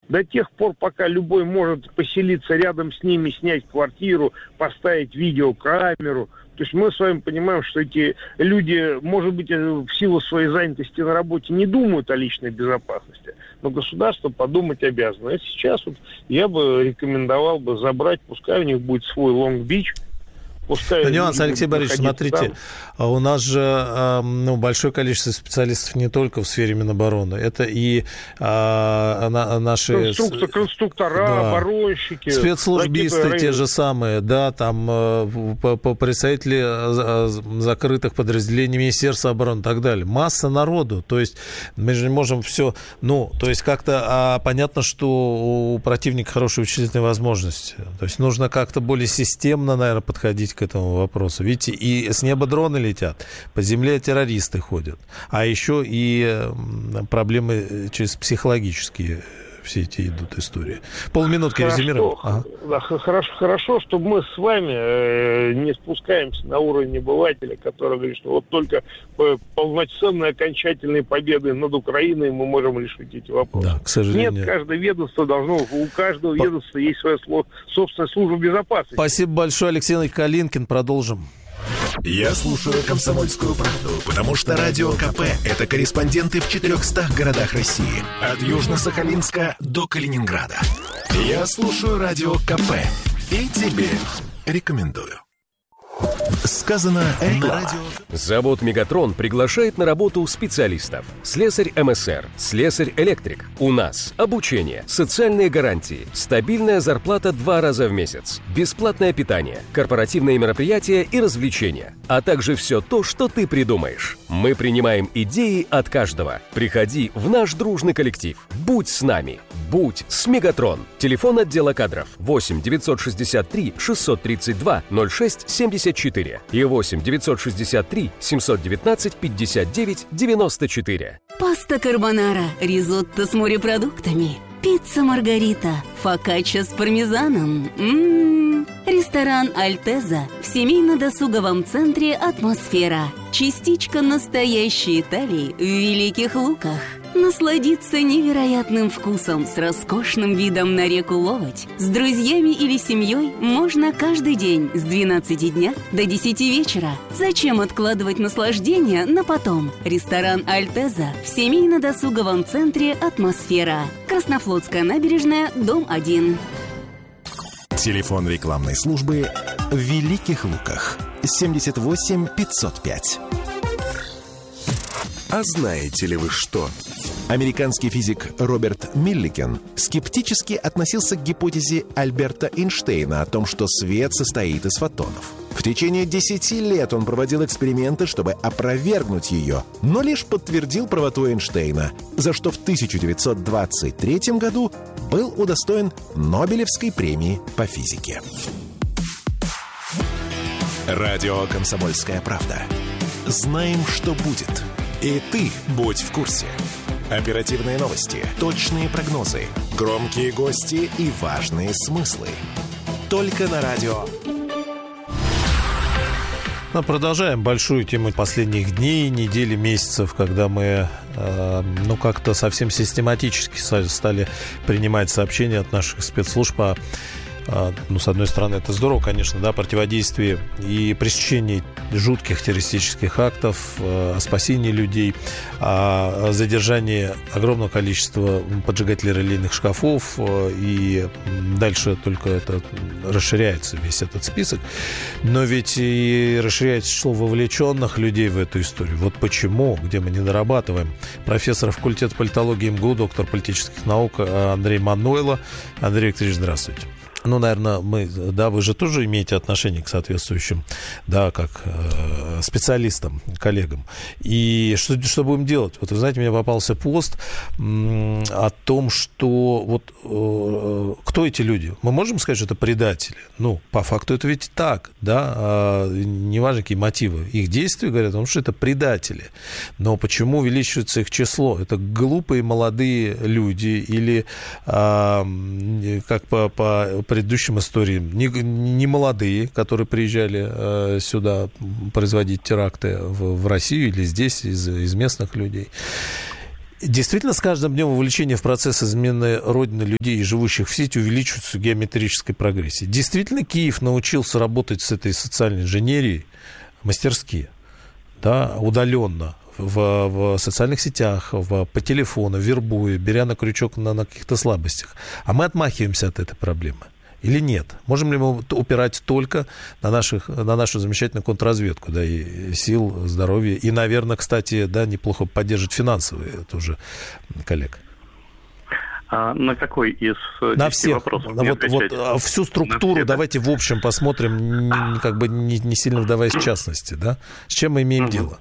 до тех пор, пока любой может поселиться рядом с ними, снять квартиру, поставить видеокамеру. То есть мы с вами понимаем, что эти люди, может быть, в силу своей занятости на работе не думают о личной безопасности, но государство подумать обязано. А сейчас вот я бы рекомендовал бы забрать, пускай у них будет свой Лонг-Бич. Нюанс, Алексей Борисович, смотрите, у нас же большое количество специалистов не только в сфере Минобороны, это и наши... Конструктора, да, оборонщики. Спецслужбисты те же самые, да, там представители закрытых подразделений Министерства обороны и так далее. Масса народу, то есть мы же не можем все... то есть как-то понятно, что у противника хорошие вычислительные возможности, то есть нужно как-то более системно, наверное, подходить к этому вопросу. Видите, и с неба дроны летят, по земле террористы ходят, а еще и проблемы через психологические все эти идут истории. Полминутки резюмируем. Ага. Да, хорошо, что мы с вами не спускаемся на уровень обывателя, который говорит, что вот только полноценной окончательной победы над Украиной мы можем решить эти вопросы. Да, к сожалению. Нет, каждое ведомство у каждого ведомства есть своя собственная служба безопасности. Спасибо большое, Алексей Калинкин. Продолжим. Я слушаю «Комсомольскую правду», потому что Радио КП – это корреспонденты в 400 городах России. От Южно-Сахалинска до Калининграда. Я слушаю Радио КП и тебе рекомендую. Сказано на радио. Завод «Мегатрон» приглашает на работу специалистов. Слесарь МСР, слесарь-электрик. У нас обучение, социальные гарантии, стабильная зарплата 2 раза в месяц, бесплатное питание, корпоративные мероприятия и развлечения, а также все то, что ты придумаешь. Мы принимаем идеи от каждого. Приходи в наш дружный коллектив. Будь с нами. Будь с «Мегатрон». Телефон отдела кадров 8 963 632 06 74 и 8 963 719 59 94. Паста карбонара, ризотто с морепродуктами, пицца маргарита, фокачча с пармезаном. Ресторан «Альтеза» в семейно-досуговом центре «Атмосфера». Частичка настоящей Италии в Великих Луках. Насладиться невероятным вкусом с роскошным видом на реку Ловоть с друзьями или семьей можно каждый день с 12 дня до 10 вечера. Зачем откладывать наслаждение на потом? Ресторан «Альтеза» в семейно-досуговом центре «Атмосфера». Краснофлотская набережная, дом 1. Телефон рекламной службы в Великих Луках 78 505. А знаете ли вы что? Американский физик Роберт Милликен скептически относился к гипотезе Альберта Эйнштейна о том, что свет состоит из фотонов. В течение 10 лет он проводил эксперименты, чтобы опровергнуть ее, но лишь подтвердил правоту Эйнштейна, за что в 1923 году был удостоен Нобелевской премии по физике. Радио «Комсомольская правда». Знаем, что будет. И ты будь в курсе. Оперативные новости, точные прогнозы, громкие гости и важные смыслы. Только на радио. Продолжаем большую тему последних дней, недель, месяцев, когда мы как-то совсем систематически стали принимать сообщения от наших спецслужб о с одной стороны, это здорово, конечно, да, противодействие и пресечение жутких террористических актов, о спасении людей, о задержании огромного количества поджигателей релейных шкафов, и дальше только это расширяется, весь этот список. Но ведь и расширяется число вовлеченных людей в эту историю. Вот почему, где мы не дорабатываем. Профессор факультета политологии МГУ, доктор политических наук Андрей Манойло. Андрей Викторович, здравствуйте. Наверное, вы же тоже имеете отношение к соответствующим, да, как специалистам, коллегам. И что будем делать? Вот, вы знаете, мне попался пост о том, что кто эти люди? Мы можем сказать, что это предатели? По факту это ведь так, да, неважно, какие мотивы. Их действия говорят о том, что это предатели. Но почему увеличивается их число? Это глупые молодые люди или, как по предыдущим историям, не молодые, которые приезжали сюда производить теракты в Россию или здесь из местных людей. Действительно, с каждым днем вовлечение в процесс измены Родины людей, живущих в сети, увеличивается в геометрической прогрессии. Действительно, Киев научился работать с этой социальной инженерией мастерски, да, удаленно, в социальных сетях, по телефону, вербуя, беря на крючок на каких-то слабостях. А мы отмахиваемся от этой проблемы. Или нет? Можем ли мы упирать только на нашу замечательную контрразведку, да, и сил, здоровья, и, наверное, кстати, да, неплохо поддерживать финансовые тоже коллег? А на какой из на всех вопросов? Вот всю структуру давайте в общем посмотрим, как бы не сильно вдаваясь в частности, да? С чем мы имеем дело?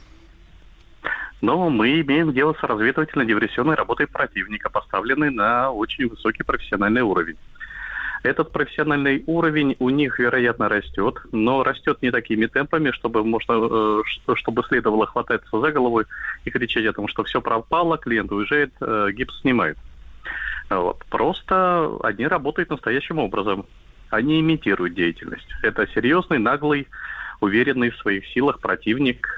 Но мы имеем дело с разведывательно-диверсионной работой противника, поставленной на очень высокий профессиональный уровень. Этот профессиональный уровень у них, вероятно, растет, но растет не такими темпами, чтобы следовало хвататься за голову и кричать о том, что все пропало, клиент уезжает, гипс снимает. Вот. Просто они работают настоящим образом. Они имитируют деятельность. Это серьезный, наглый, уверенный в своих силах противник,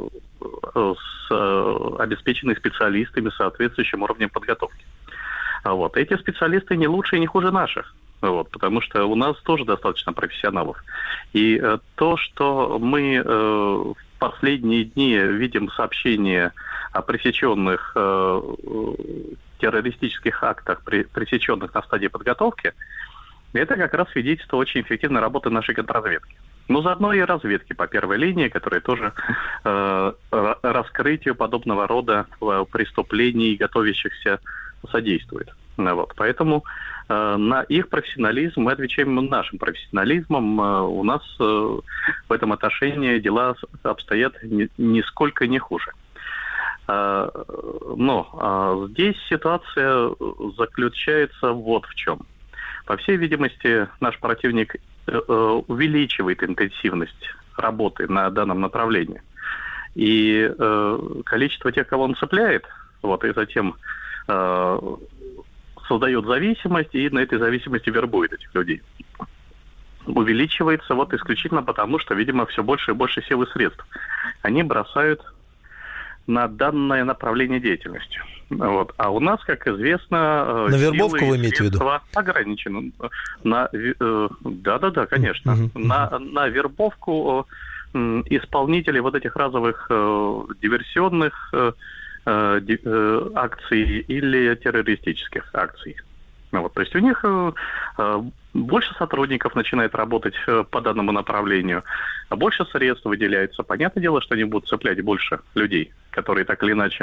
обеспеченный специалистами с соответствующим уровнем подготовки. Вот. Эти специалисты не лучше и не хуже наших. Вот, потому что у нас тоже достаточно профессионалов. И то, что мы в последние дни видим сообщения о пресеченных террористических актах, пресеченных на стадии подготовки, это как раз свидетельство очень эффективной работы нашей контрразведки. Но заодно и разведки по первой линии, которая тоже раскрытию подобного рода преступлений, готовящихся, содействует. Вот. Поэтому на их профессионализм мы отвечаем нашим профессионализмом. У нас в этом отношении дела обстоят нисколько не хуже. Но здесь ситуация заключается вот в чем. По всей видимости, наш противник увеличивает интенсивность работы на данном направлении. И количество тех, кого он цепляет, вот, и затем создает зависимость, и на этой зависимости вербует этих людей, увеличивается вот исключительно потому, что, видимо, все больше и больше сил и средств они бросают на данное направление деятельности. Вот. А у нас, как известно, на вербовку вы имеете в виду? Ограничены. Да, конечно. На вербовку исполнителей вот этих разовых диверсионных акций или террористических акций. Вот, то есть у них больше сотрудников начинает работать по данному направлению, а больше средств выделяется. Понятное дело, что они будут цеплять больше людей, которые так или иначе,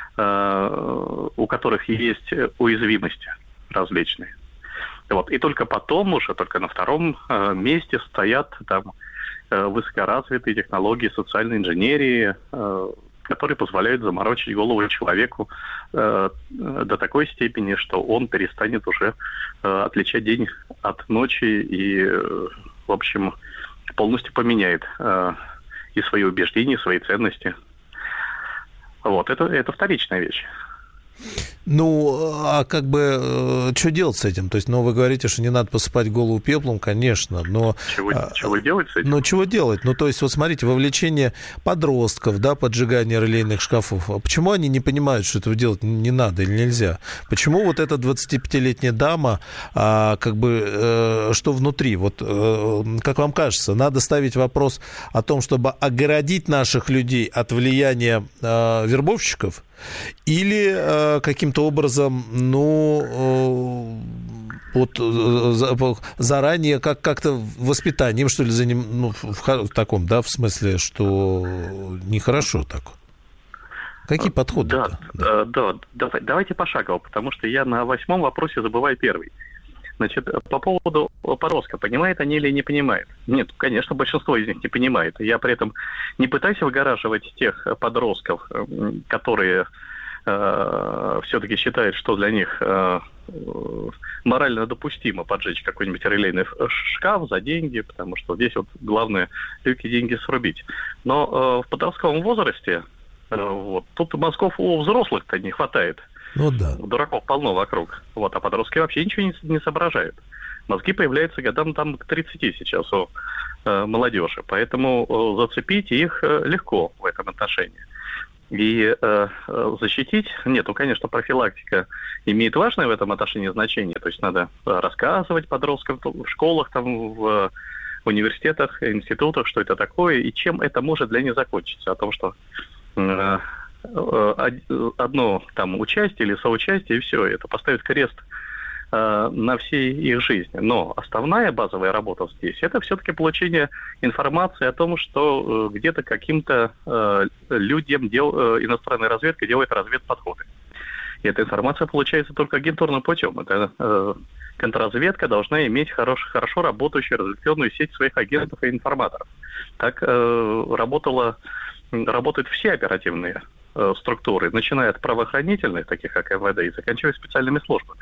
у которых есть уязвимости различные. Вот, и только потом уже, только на втором месте стоят там высокоразвитые технологии социальной инженерии, которые позволяют заморочить голову человеку до такой степени, что он перестанет уже отличать день от ночи и, в общем, полностью поменяет и свои убеждения, и свои ценности. Вот, это вторичная вещь. Ну, а как бы, что делать с этим? То есть, вы говорите, что не надо посыпать голову пеплом, конечно, но... Чего делать с этим? Ну, чего делать? Ну, то есть, вот смотрите, вовлечение подростков, да, поджигание релейных шкафов. А почему они не понимают, что этого делать не надо или нельзя? Почему вот эта 25-летняя дама, что внутри? Вот, как вам кажется, надо ставить вопрос о том, чтобы огородить наших людей от влияния вербовщиков, или каким-то образом, заранее как-то воспитанием, что ли, в таком, да, в смысле, что нехорошо так. Какие подходы? Да, давайте пошагово, потому что я на 8-м вопросе забываю первый. Значит, по поводу подростка, понимают они или не понимают? Нет, конечно, большинство из них не понимает. Я при этом не пытаюсь выгораживать тех подростков, которые все-таки считают, что для них морально допустимо поджечь какой-нибудь релейный шкаф за деньги, потому что здесь вот главное эти деньги срубить. Но в подростковом возрасте тут мозгов у взрослых-то не хватает. Ну да. Дураков полно вокруг. Вот, а подростки вообще ничего не соображают. Мозги появляются годам к 30 сейчас у молодежи. Поэтому зацепить их легко в этом отношении. И защитить, нет, конечно, профилактика имеет важное в этом отношении значение. То есть надо рассказывать подросткам в школах, там, в университетах, институтах, что это такое и чем это может для них закончиться. О том, что одно там участие или соучастие, и все, это поставит крест на всей их жизни. Но основная базовая работа здесь – это все-таки получение информации о том, что где-то каким-то людям иностранная разведка делает разведподходы. И эта информация получается только агентурным путем. Это контрразведка должна иметь хорошо работающую разветвленную сеть своих агентов и информаторов. Так работают все оперативные структуры, начиная от правоохранительных, таких как МВД, и заканчивая специальными службами.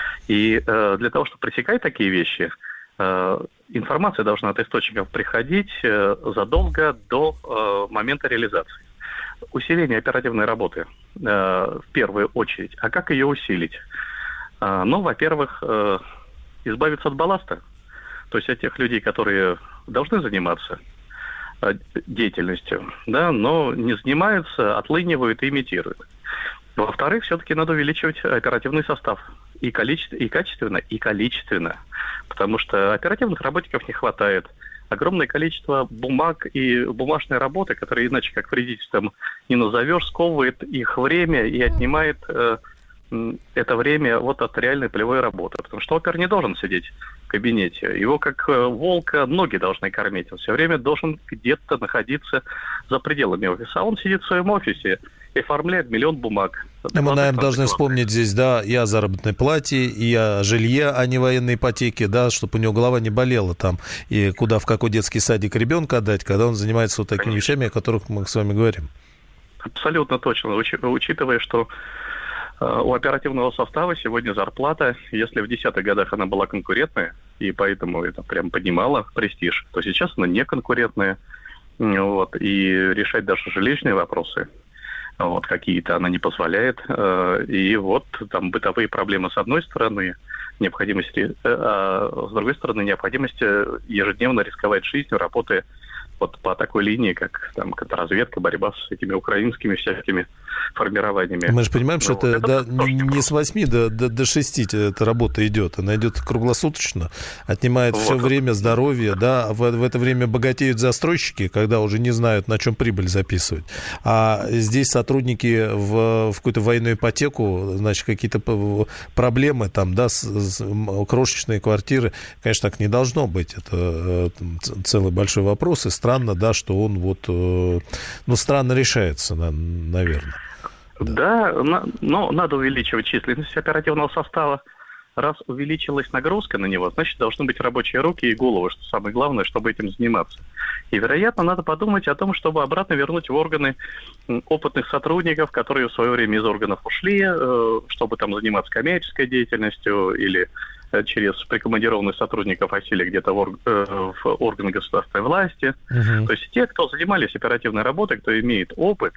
И для того, чтобы пресекать такие вещи, информация должна от источников приходить задолго до момента реализации. Усиление оперативной работы в первую очередь. А как ее усилить? Ну, во-первых, избавиться от балласта. То есть от тех людей, которые должны заниматься деятельностью, да, но не занимаются, отлынивают и имитируют. Во-вторых, все-таки надо увеличивать оперативный состав. И качественно, и количественно. Потому что оперативных работников не хватает. Огромное количество бумаг и бумажной работы, которые иначе как вредительством не назовешь, сковывает их время и отнимает это время вот от реальной полевой работы. Потому что опер не должен сидеть в кабинете. Его как волка ноги должны кормить. Он все время должен где-то находиться за пределами офиса. А он сидит в своем офисе и оформляет миллион бумаг. Мы, наверное, должны вспомнить здесь, да, и о заработной плате, и о жилье, а не военной ипотеке, да, чтобы у него голова не болела там, и куда, в какой детский садик ребенка отдать, когда он занимается вот такими вещами, о которых мы с вами говорим. Абсолютно точно, учитывая, что у оперативного состава сегодня зарплата, если в 10-х годах она была конкурентная, и поэтому это прям поднимало престиж, то сейчас она не конкурентная, вот, и решать даже жилищные вопросы вот, какие-то она не позволяет. И вот там бытовые проблемы с одной стороны, необходимость, а с другой стороны необходимость ежедневно рисковать жизнью, работая вот по такой линии, как там контрразведка, борьба с этими украинскими всякими формированиями. Мы же понимаем, что это не с 8 до 6 эта работа идет. Она идет круглосуточно, отнимает все время, здоровье. Да? В это время богатеют застройщики, когда уже не знают, на чем прибыль записывать. А здесь сотрудники в какую-то военную ипотеку, значит, какие-то проблемы, там, да, крошечные квартиры. Конечно, так не должно быть. Это целый большой вопрос. И странно, да, что он вот, ну, странно решается, наверное. Да, но надо увеличивать численность оперативного состава. Раз увеличилась нагрузка на него, значит, должны быть рабочие руки и головы, что самое главное, чтобы этим заниматься. И, вероятно, надо подумать о том, чтобы обратно вернуть в органы опытных сотрудников, которые в свое время из органов ушли, чтобы там заниматься коммерческой деятельностью или через прикомандированных сотрудников осели где-то в органы государственной власти. Угу. То есть те, кто занимались оперативной работой, кто имеет опыт,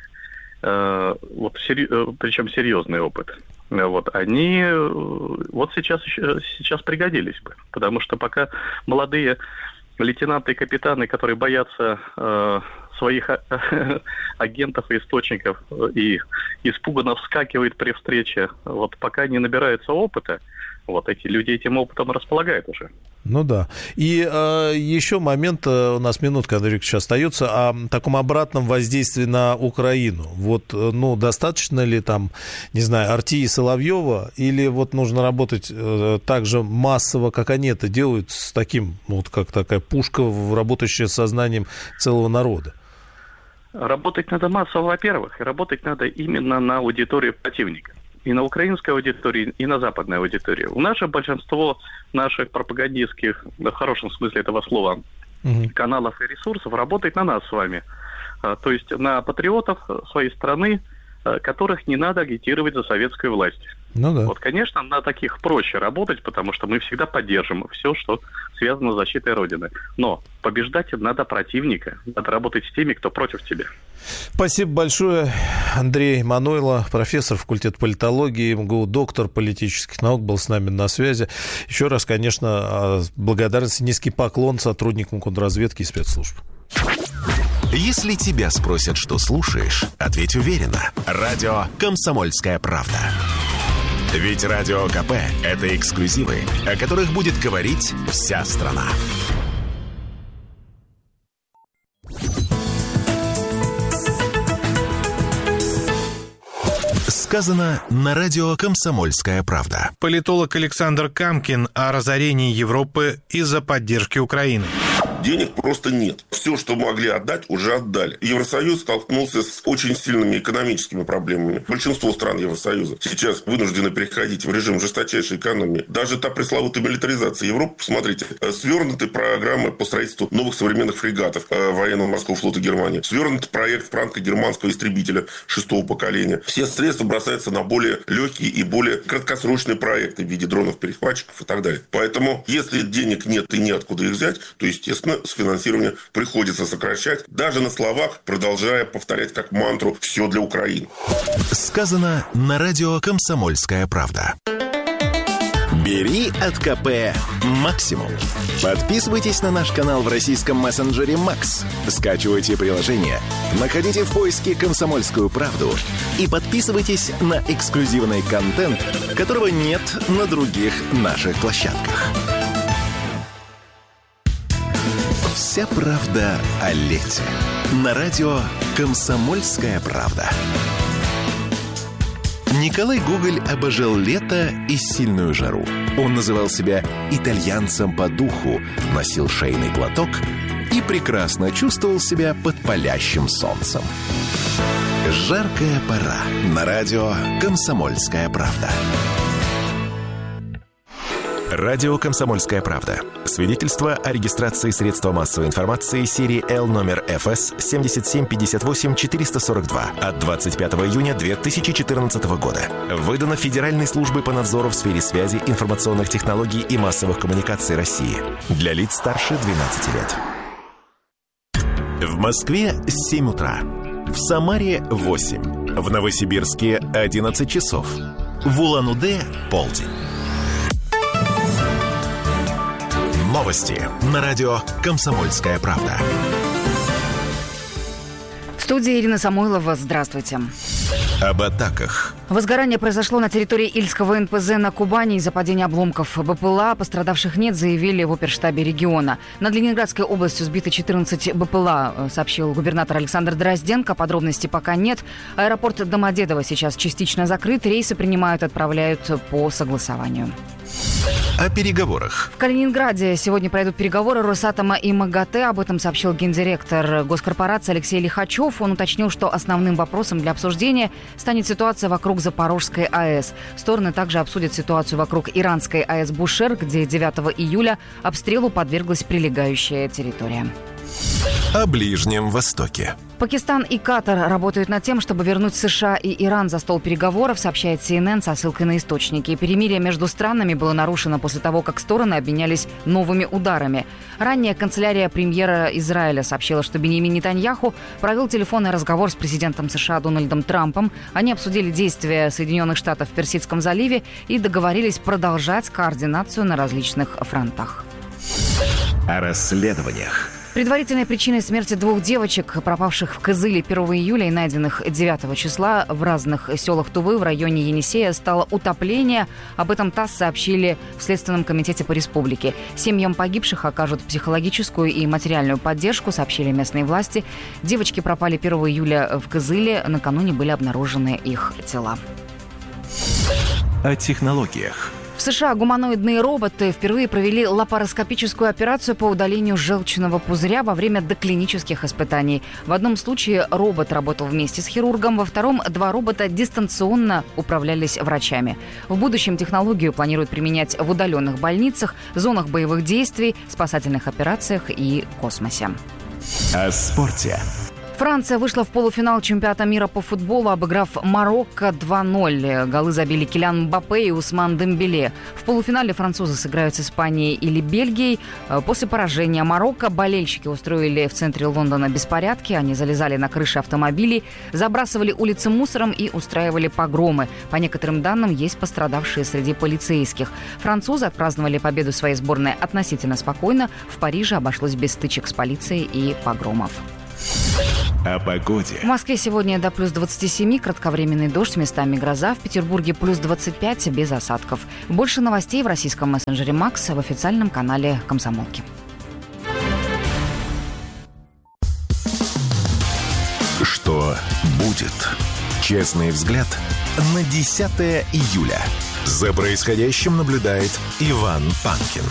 вот, причем серьезный опыт, вот, они вот сейчас пригодились бы. Потому что пока молодые лейтенанты и капитаны, которые боятся своих агентов и источников и испуганно вскакивают при встрече, вот пока не набираются опыта, вот эти люди этим опытом располагают уже. Ну да. И еще момент, у нас минутка, Андрей Викторович, остается, о таком обратном воздействии на Украину. Вот, ну, достаточно ли там, не знаю, Арти и Соловьева, или вот нужно работать так же массово, как они это делают, с таким, вот как такая пушка, работающая с сознанием целого народа? Работать надо массово, во-первых, и работать надо именно на аудиторию противника. И на украинской аудитории, и на западной аудитории. У нас же большинство наших пропагандистских, в хорошем смысле этого слова, каналов и ресурсов работает на нас с вами. То есть на патриотов своей страны, которых не надо агитировать за советскую власть. Ну да. Вот, конечно, на таких проще работать, потому что мы всегда поддержим все, что связано с защитой Родины. Но побеждать надо противника, надо работать с теми, кто против тебя. Спасибо большое. Андрей Манойло, профессор факультета политологии МГУ, доктор политических наук, был с нами на связи. Еще раз, конечно, благодарность и низкий поклон сотрудникам контрразведки и спецслужб. Если тебя спросят, что слушаешь, ответь уверенно. Радио «Комсомольская правда». Ведь Радио КП – это эксклюзивы, о которых будет говорить вся страна. Сказано на радио «Комсомольская правда». Политолог Александр Камкин о разорении Европы из-за поддержки Украины. Денег просто нет. Все, что могли отдать, уже отдали. Евросоюз столкнулся с очень сильными экономическими проблемами. Большинство стран Евросоюза сейчас вынуждены переходить в режим жесточайшей экономии. Даже та пресловутая милитаризация Европы, посмотрите, свернуты программы по строительству новых современных фрегатов военного морского флота Германии. Свернут проект франко-германского истребителя 6-го поколения. Все средства бросаются на более легкие и более краткосрочные проекты в виде дронов-перехватчиков и так далее. Поэтому, если денег нет и неоткуда их взять, то, естественно, с финансирования приходится сокращать, даже на словах, продолжая повторять как мантру «все для Украины». Сказано на радио «Комсомольская правда». Бери от КП максимум. Подписывайтесь на наш канал в российском мессенджере Макс. Скачивайте приложение, находите в поиске «Комсомольскую правду» и подписывайтесь на эксклюзивный контент, которого нет на других наших площадках. Вся правда о лете. На радио «Комсомольская правда». Николай Гоголь обожал лето и сильную жару. Он называл себя итальянцем по духу, носил шейный платок и прекрасно чувствовал себя под палящим солнцем. Жаркая пора. На радио «Комсомольская правда». Радио «Комсомольская правда». Свидетельство о регистрации средства массовой информации серии L номер ФС 7758-442 от 25 июня 2014 года. Выдано Федеральной службой по надзору в сфере связи, информационных технологий и массовых коммуникаций России. Для лиц старше 12 лет. В Москве 7 утра. В Самаре 8. В Новосибирске 11 часов. В Улан-Удэ полдень. Новости на радио «Комсомольская правда». В студии Ирина Самойлова. Здравствуйте. Об атаках. Возгорание произошло на территории Ильского НПЗ на Кубани из-за падения обломков БПЛА. Пострадавших нет, заявили в оперштабе региона. Над Ленинградской областью сбиты 14 БПЛА, сообщил губернатор Александр Дрозденко. Подробностей пока нет. Аэропорт Домодедово сейчас частично закрыт. Рейсы принимают, отправляют по согласованию. О переговорах. В Калининграде сегодня пройдут переговоры Росатома и МАГАТЭ. Об этом сообщил гендиректор госкорпорации Алексей Лихачев. Он уточнил, что основным вопросом для обсуждения станет ситуация вокруг Запорожской АЭС. Стороны также обсудят ситуацию вокруг иранской АЭС Бушер, где 9 июля обстрелу подверглась прилегающая территория. О Ближнем Востоке. Пакистан и Катар работают над тем, чтобы вернуть США и Иран за стол переговоров, сообщает CNN со ссылкой на источники. Перемирие между странами было нарушено после того, как стороны обменялись новыми ударами. Ранее канцелярия премьера Израиля сообщила, что Биньямин Нетаньяху провел телефонный разговор с президентом США Дональдом Трампом. Они обсудили действия Соединенных Штатов в Персидском заливе и договорились продолжать координацию на различных фронтах. О расследованиях. Предварительной причиной смерти 2 девочек, пропавших в Кызыле 1 июля и найденных 9 числа в разных селах Тувы в районе Енисея, стало утопление. Об этом ТАСС сообщили в Следственном комитете по республике. Семьям погибших окажут психологическую и материальную поддержку, сообщили местные власти. Девочки пропали 1 июля в Кызыле. Накануне были обнаружены их тела. О технологиях. В США гуманоидные роботы впервые провели лапароскопическую операцию по удалению желчного пузыря во время доклинических испытаний. В одном случае робот работал вместе с хирургом, во втором 2 робота дистанционно управлялись врачами. В будущем технологию планируют применять в удаленных больницах, зонах боевых действий, спасательных операциях и космосе. О спорте. Франция вышла в полуфинал чемпионата мира по футболу, обыграв Марокко 2-0. Голы забили Килиан Мбаппе и Усман Дембеле. В полуфинале французы сыграют с Испанией или Бельгией. После поражения Марокко болельщики устроили в центре Лондона беспорядки. Они залезали на крыши автомобилей, забрасывали улицы мусором и устраивали погромы. По некоторым данным, есть пострадавшие среди полицейских. Французы отпраздновали победу своей сборной относительно спокойно. В Париже обошлось без стычек с полицией и погромов. О погоде. В Москве сегодня до плюс 27, кратковременный дождь, местами гроза. В Петербурге плюс 25, без осадков. Больше новостей в российском мессенджере «Макс» в официальном канале «Комсомолки». Что будет? Честный взгляд на 10 июля. За происходящим наблюдает Иван Панкин.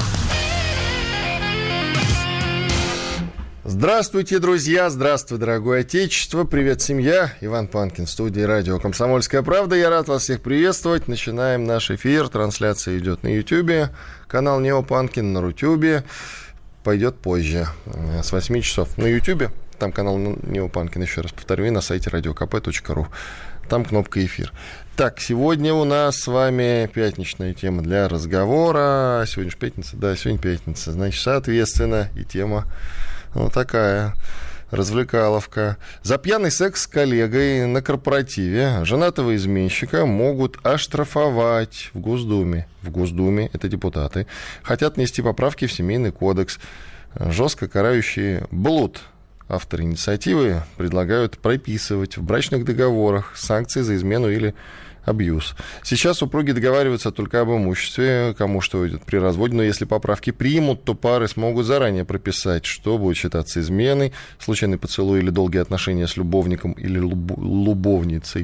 Здравствуйте, друзья! Здравствуй, дорогое отечество! Привет, семья! Иван Панкин, в студии радио «Комсомольская правда». Я рад вас всех приветствовать. Начинаем наш эфир. Трансляция идет на Ютьюбе. Канал Нео Панкин на Рутюбе. Пойдет позже, с 8 часов. На Ютьюбе, там канал Нео Панкин, еще раз повторю, и на сайте radiokp.ru. Там кнопка «Эфир». Так, сегодня у нас с вами пятничная тема для разговора. Сегодня же пятница? Да, сегодня пятница. Значит, соответственно, и тема вот такая, развлекаловка. За пьяный секс с коллегой на корпоративе женатого изменщика могут оштрафовать в Госдуме. В Госдуме, это депутаты, хотят внести поправки в Семейный кодекс, жестко карающие блуд. Авторы инициативы предлагают прописывать в брачных договорах санкции за измену или абьюз. Сейчас супруги договариваются только об имуществе, кому что идет при разводе, но если поправки примут, то пары смогут заранее прописать, что будет считаться изменой, случайный поцелуй или долгие отношения с любовником или любовницей.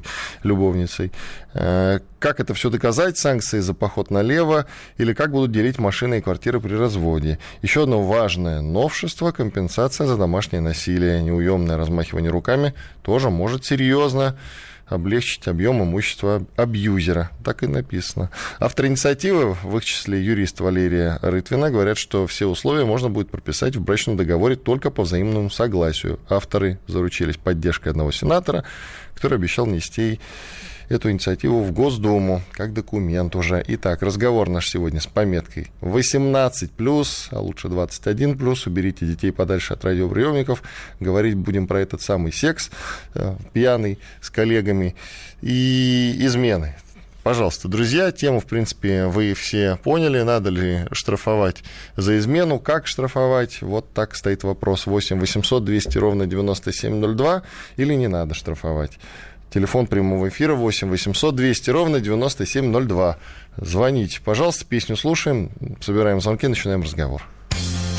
Как это все доказать? Санкции за поход налево или как будут делить машины и квартиры при разводе. Еще одно важное новшество – компенсация за домашнее насилие. Неуемное размахивание руками тоже может серьезно облегчить объем имущества абьюзера. Так и написано. Авторы инициативы, в их числе юрист Валерия Рытвина, говорят, что все условия можно будет прописать в брачном договоре только по взаимному согласию. Авторы заручились поддержкой одного сенатора, который обещал внести эту инициативу в Госдуму как документ уже. Итак, разговор наш сегодня с пометкой 18+, а лучше 21+. Уберите детей подальше от радиоприемников. Говорить будем про этот самый секс пьяный с коллегами и измены. Пожалуйста, друзья, тему, в принципе, вы все поняли. Надо ли штрафовать за измену? Как штрафовать? Вот так стоит вопрос. 8 800 200 ровно 9702. Или не надо штрафовать? Телефон прямого эфира 8 800 200 ровно 9702. Звоните, пожалуйста, песню слушаем, собираем звонки, начинаем разговор.